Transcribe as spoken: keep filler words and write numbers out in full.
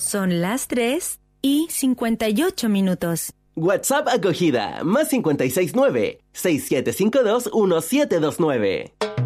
Son las tres y cincuenta y ocho minutos. WhatsApp acogida, más cincuenta y seis nueve, seis siete cinco dos, uno siete dos nueve.